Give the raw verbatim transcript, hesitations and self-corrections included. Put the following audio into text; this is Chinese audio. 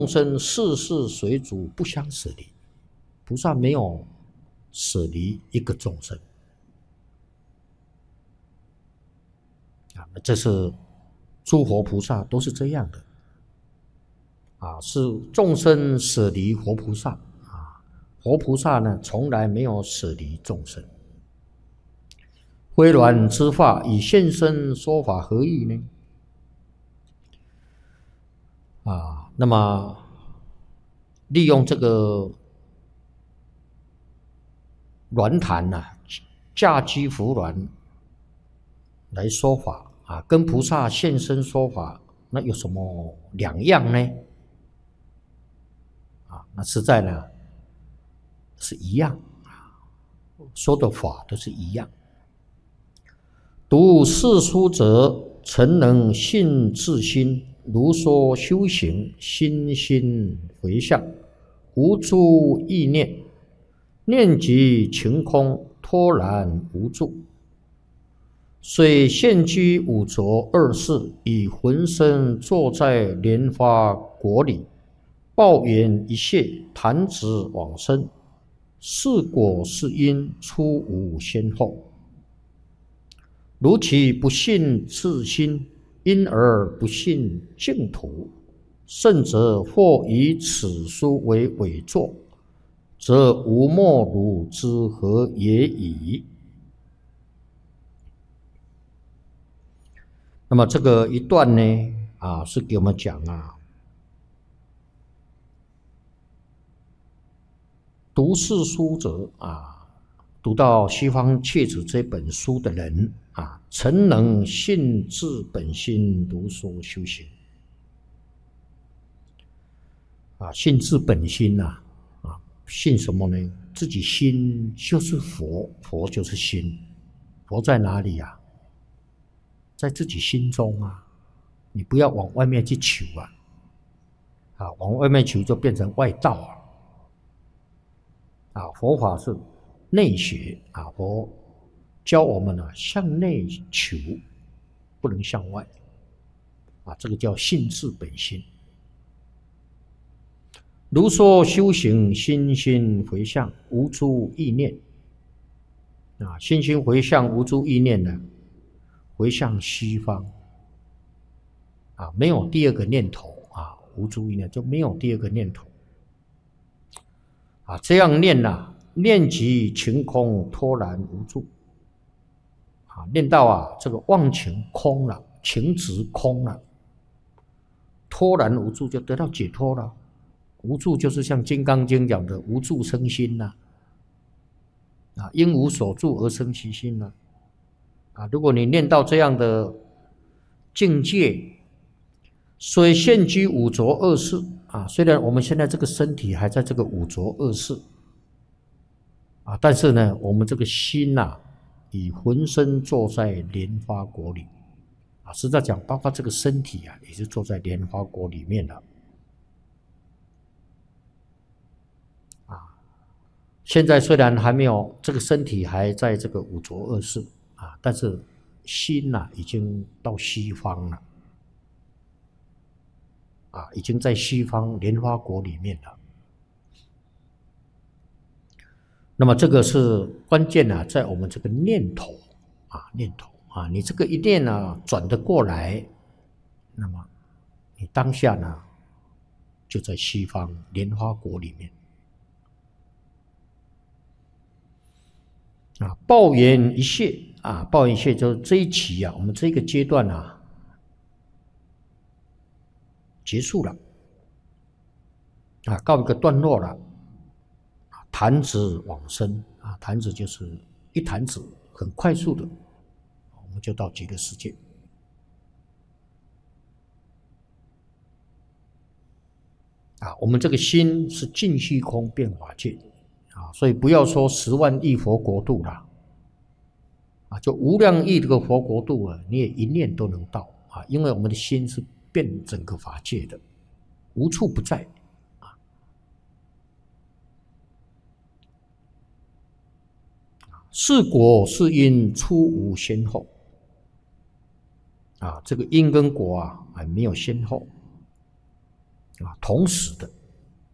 众生世世随主不相舍离，菩萨没有舍离一个众生啊，这是诸佛菩萨都是这样的啊，是众生舍离佛菩萨啊，佛菩萨呢从来没有舍离众生。微软之法以现身说法何意呢？啊，那么利用这个鸾坛呐、啊，驾机扶鸾来说法啊，跟菩萨现身说法，那有什么两样呢？啊，那实在呢是一样啊，说的法都是一样。读世书者，诚能信自心，如说修行，心心回向，无诸意念，念即晴空，托然无助。虽现居五浊恶世，以浑身坐在莲花果里，报缘一切，弹指往生，是果是因，出无先后。如其不信自心，因而不信净土，甚者或以此书为伪作，则无莫如之何也已。那么这个一段呢，啊，是给我们讲啊，读世书者啊，读到西方切子这本书的人啊，诚能信自本心，如说修行啊，信自本心呐、啊，啊，信什么呢？自己心就是佛，佛就是心，佛在哪里呀、啊？在自己心中啊，你不要往外面去求啊，啊，往外面求就变成外道啊。啊，佛法是内学啊，佛教我们呢、啊、向内求，不能向外啊，这个叫信自本心。如说修行，心心回向，无诸意念啊，心心回向，无诸意念呢，回向西方啊，没有第二个念头啊，无诸意念就没有第二个念头啊，这样念呐、啊，念即晴空，托然无助啊，念到啊这个忘情空了，情执空了，托然无助就得到解脱了。无助就是像《金刚经》讲的无助生心呐、啊，啊，因无所住而生其心呐、啊，啊，如果你念到这样的境界，虽现居五浊恶世啊，虽然我们现在这个身体还在这个五浊恶世啊，但是呢，我们这个心呐、啊，以浑身坐在莲花果里啊，实在讲，包括这个身体啊，也是坐在莲花果里面的。现在虽然还没有这个身体还在这个五浊恶世啊，但是心呐、啊、已经到西方了，啊，已经在西方莲花国里面了。那么这个是关键啊，在我们这个念头啊，念头啊，你这个一念呢转得过来，那么你当下呢就在西方莲花国里面。啊，报缘一切啊，报缘一切就是这一期啊，我们这个阶段啊结束了，啊，告一个段落了，弹指往生啊，弹指就是一弹指，很快速的，我们就到极乐世界。啊，我们这个心是尽虚空变法界。啊，所以不要说十万亿佛国度啦，啊，就无量亿这个佛国度啊，你也一念都能到啊，因为我们的心是遍整个法界的，无处不在啊。是果是因，出无先后啊，这个因跟果啊，还没有先后啊，同时的。